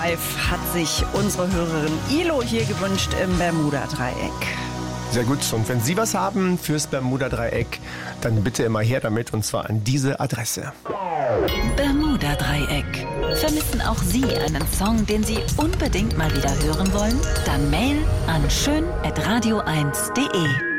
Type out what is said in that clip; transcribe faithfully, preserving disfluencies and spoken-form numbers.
Live hat sich unsere Hörerin Ilo hier gewünscht im Bermuda-Dreieck. Sehr gut. Und wenn Sie was haben fürs Bermuda-Dreieck, dann bitte immer her damit, und zwar an diese Adresse. Bermuda-Dreieck. Vermissen auch Sie einen Song, den Sie unbedingt mal wieder hören wollen? Dann Mail an schön at radio eins punkt de.